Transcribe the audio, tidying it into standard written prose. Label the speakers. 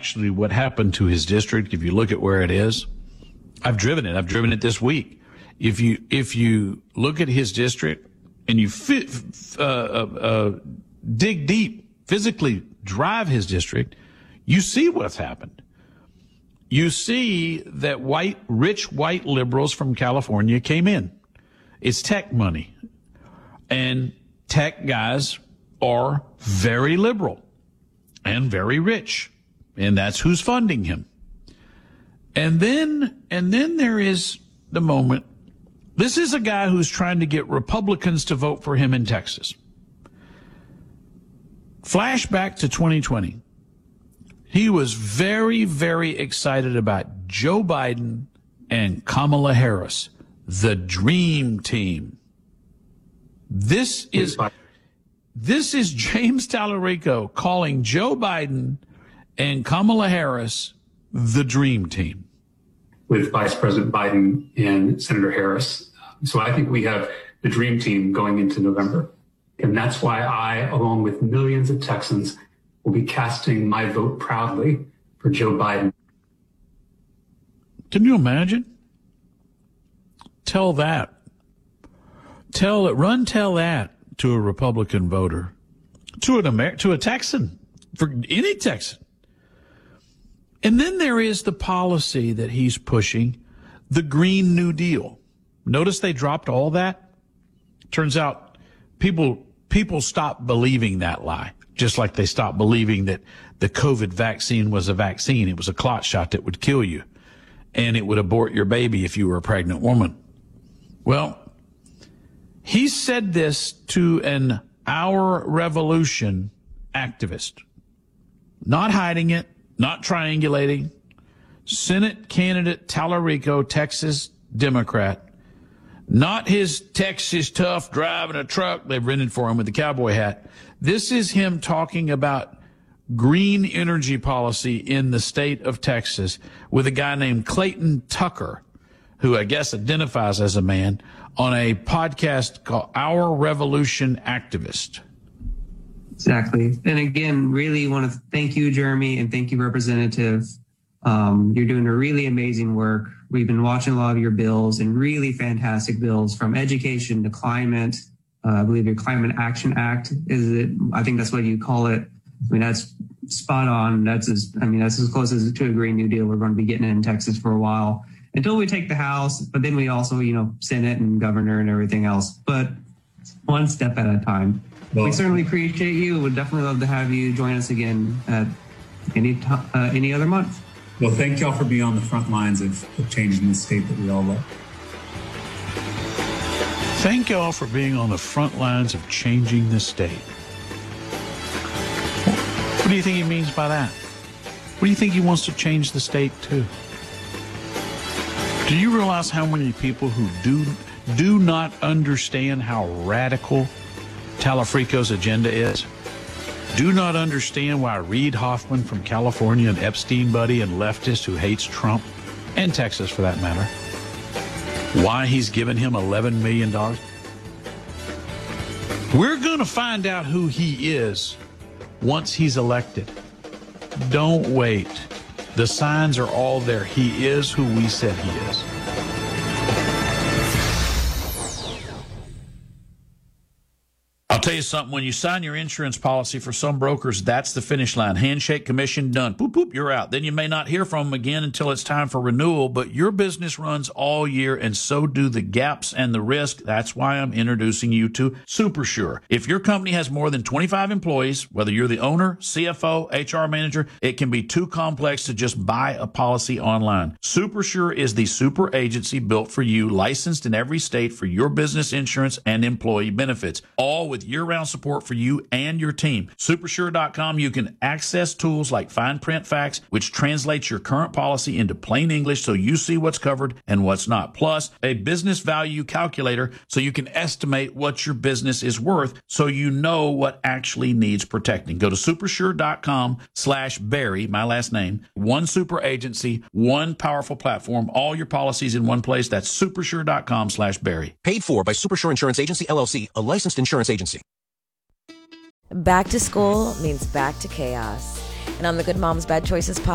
Speaker 1: actually what happened to his district, if you look at where it is, I've driven it this week. If you look at his district and you dig deep, physically drive his district, you see what's happened. You see that rich white liberals from California came in. It's tech money. And tech guys are very liberal and very rich. And that's who's funding him. And then there is the moment. This is a guy who's trying to get Republicans to vote for him in Texas. Flashback to 2020. He was very, very excited about Joe Biden and Kamala Harris, the dream team. This is James Tallarico calling Joe Biden and Kamala Harris the dream team.
Speaker 2: With Vice President Biden and Senator Harris. So I think we have the dream team going into November. And that's why I, along with millions of Texans, will be casting my vote proudly for Joe Biden.
Speaker 1: Can you imagine? Tell that to a Republican voter, to a Texan, for any Texan. And then there is the policy that he's pushing, the Green New Deal. Notice they dropped all that. Turns out people stopped believing that lie, just like they stopped believing that the COVID vaccine was a vaccine. It was a clot shot that would kill you, and it would abort your baby if you were a pregnant woman. Well, he said this to an Our Revolution activist, not hiding it, not triangulating. Senate candidate Tallarico, Texas Democrat, not his Texas tough driving a truck they've rented for him with the cowboy hat. This is him talking about green energy policy in the state of Texas with a guy named Clayton Tucker, who I guess identifies as a man, on a podcast called Our Revolution Activist.
Speaker 3: Exactly. And again, really want to thank you, Jeremy, and thank you, Representative. You're doing a really amazing work. We've been watching a lot of your bills, and really fantastic bills, from education to climate. I believe your Climate Action Act is it. I think that's what you call it. I mean, that's spot on. That's as close as to a Green New Deal we're going to be getting in Texas for a while, until we take the House. But then we also, Senate and governor and everything else. But one step at a time. Well, we certainly appreciate you. Would definitely love to have you join us again at any other month.
Speaker 2: Well, thank y'all for being on the front lines of changing the state that we all love.
Speaker 1: Thank y'all for being on the front lines of changing the state. What do you think he means by that? What do you think he wants to change the state to? Do you realize how many people who do not understand how radical Tallarico's agenda is? Do not understand why Reid Hoffman from California, an Epstein buddy and leftist who hates Trump, and Texas for that matter, why he's given him $11 million? We're going to find out who he is once he's elected. Don't wait. The signs are all there. He is who we said he is. I'll tell you something, when you sign your insurance policy, for some brokers, that's the finish line. Handshake, commission, done. Boop, boop, you're out. Then you may not hear from them again until it's time for renewal, but your business runs all year, and so do the gaps and the risk. That's why I'm introducing you to SuperSure. If your company has more than 25 employees, whether you're the owner, CFO, HR manager, it can be too complex to just buy a policy online. SuperSure is the super agency built for you, licensed in every state for your business insurance and employee benefits, all with year-round support for you and your team. Supersure.com, you can access tools like Fine Print Facts, which translates your current policy into plain English so you see what's covered and what's not. Plus, a business value calculator so you can estimate what your business is worth so you know what actually needs protecting. Go to supersure.com/Barry, my last name. One super agency, one powerful platform, all your policies in one place. That's supersure.com/Barry.
Speaker 4: Paid for by Supersure Insurance Agency, LLC, a licensed insurance agency.
Speaker 5: Back to school means back to chaos. And on the Good Moms Bad Choices podcast,